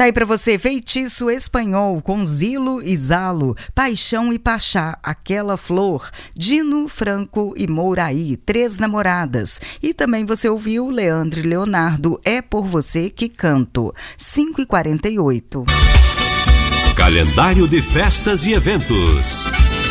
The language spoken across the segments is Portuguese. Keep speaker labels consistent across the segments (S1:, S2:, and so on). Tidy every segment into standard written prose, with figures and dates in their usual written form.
S1: Tá aí pra você, Feitiço Espanhol, com Zilo e Zalo, Paixão e Pachá, Aquela Flor, Dino, Franco e Mouraí, Três Namoradas. E também você ouviu Leandro e Leonardo, É Por Você Que Canto, 5h48.
S2: Calendário de festas e eventos.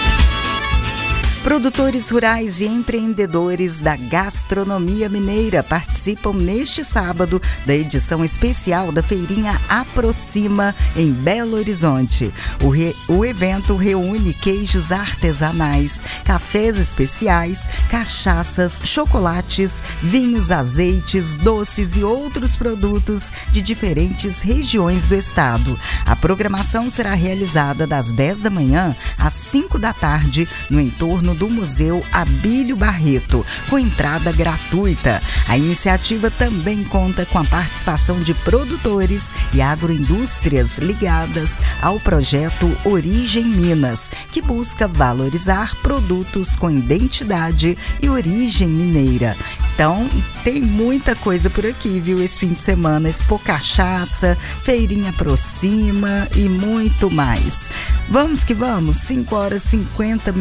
S1: Produtores rurais e empreendedores da gastronomia mineira participam neste sábado da edição especial da Feirinha Aproxima em Belo Horizonte. O evento reúne queijos artesanais, cafés especiais, cachaças, chocolates, vinhos, azeites, doces e outros produtos de diferentes regiões do estado. A programação será realizada das 10 da manhã às 5 da tarde no entorno do Museu Abílio Barreto, com entrada gratuita. A iniciativa também conta com a participação de produtores e agroindústrias ligadas ao projeto Origem Minas, que busca valorizar produtos com identidade e origem mineira. Então, tem muita coisa por aqui, viu? Esse fim de semana, Expo Cachaça, Feirinha Aproxima e muito mais. Vamos que vamos, 5h50,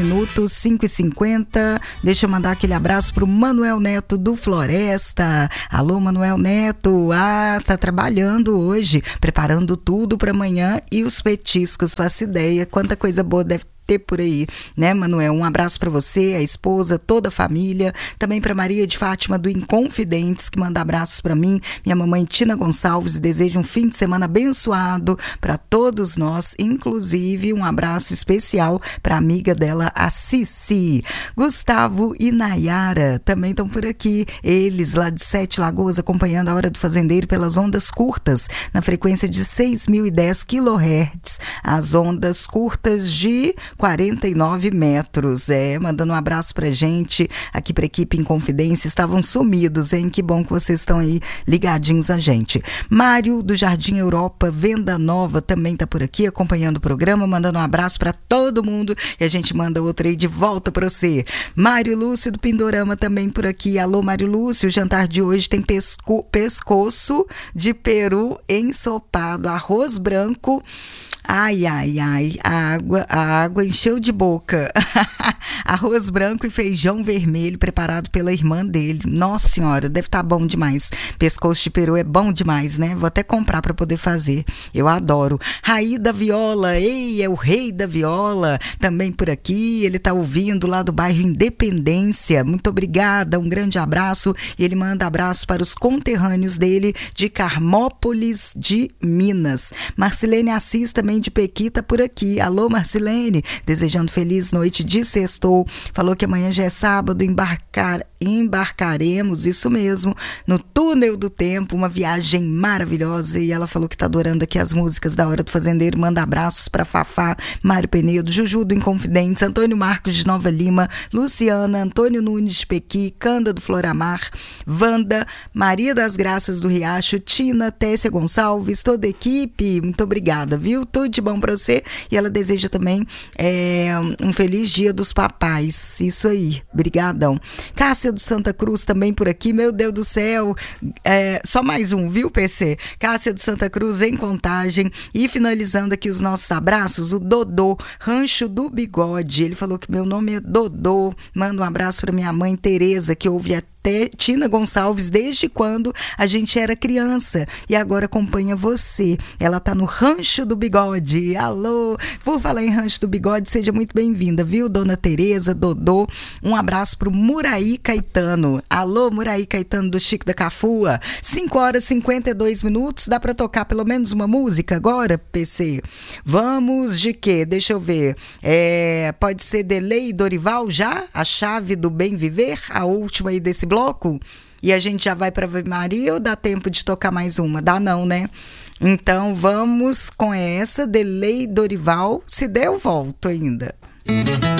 S1: 5h50. Deixa eu mandar aquele abraço pro Manuel Neto do Floresta. Alô, Manuel Neto. Tá trabalhando hoje, preparando tudo para amanhã e os petiscos. Faço ideia quanta coisa boa deve ter por aí, né, Manuel? Um abraço para você, a esposa, toda a família, também para Maria de Fátima do Inconfidentes, que manda abraços para mim, minha mamãe Tina Gonçalves, e deseja um fim de semana abençoado para todos nós, inclusive um abraço especial para a amiga dela, a Cici. Gustavo e Nayara também estão por aqui, eles lá de Sete Lagoas, acompanhando a Hora do Fazendeiro pelas ondas curtas, na frequência de 6.010 kHz, as ondas curtas de 49 metros, mandando um abraço pra gente, aqui pra equipe Inconfidência, estavam sumidos, hein? Que bom que vocês estão aí ligadinhos a gente. Mário do Jardim Europa, Venda Nova, também tá por aqui, acompanhando o programa, mandando um abraço pra todo mundo, e a gente manda outra aí de volta pra você. Mário Lúcio do Pindorama também por aqui, alô Mário Lúcio, o jantar de hoje tem pescoço de peru ensopado, arroz branco. Ai, a água encheu de boca. Arroz branco e feijão vermelho preparado pela irmã dele. Nossa senhora, deve estar bom demais. Pescoço de peru é bom demais, né? Vou até comprar para poder fazer. Eu adoro. Raí da Viola, é o rei da viola, também por aqui. Ele tá ouvindo lá do bairro Independência. Muito obrigada, um grande abraço. E ele manda abraço para os conterrâneos dele de Carmópolis de Minas. Marcilene Assis também de Pequita por aqui. Alô, Marcilene, desejando feliz noite de sextou. Falou que amanhã já é sábado, embarcaremos, isso mesmo, no Túnel do Tempo, uma viagem maravilhosa, e ela falou que tá adorando aqui as músicas da Hora do Fazendeiro. Manda abraços para Fafá, Mário Penedo, Juju do Inconfidentes, Antônio Marcos de Nova Lima, Luciana, Antônio Nunes de Pequi, Canda do Floramar, Wanda, Maria das Graças do Riacho, Tina, Tessia Gonçalves, toda a equipe, muito obrigada, viu? Tudo de bom para você. E ela deseja também um feliz dia dos papais, isso aí, brigadão. Cássia do Santa Cruz também por aqui, meu Deus do céu, só mais um, viu, PC? Cássia do Santa Cruz em Contagem. E finalizando aqui os nossos abraços, o Dodô, Rancho do Bigode, ele falou que meu nome é Dodô, manda um abraço para minha mãe Tereza, que ouve até Tina Gonçalves desde quando a gente era criança e agora acompanha você. Ela tá no Rancho do Bigode. Alô, por falar em Rancho do Bigode, seja muito bem-vinda, viu, dona Tereza, Dodô. Um abraço pro Muraí Caetano. Alô, Muraí Caetano do Chico da Cafua. 5h52, dá pra tocar pelo menos uma música agora, PC? Vamos de quê? Deixa eu ver. Pode ser Delei Dorival já? A chave do bem viver? A última aí desse bloco? E a gente já vai para Ave Maria ou dá tempo de tocar mais uma? Dá não, né? Então vamos com essa, Delei Dorival. Se der, eu volto ainda.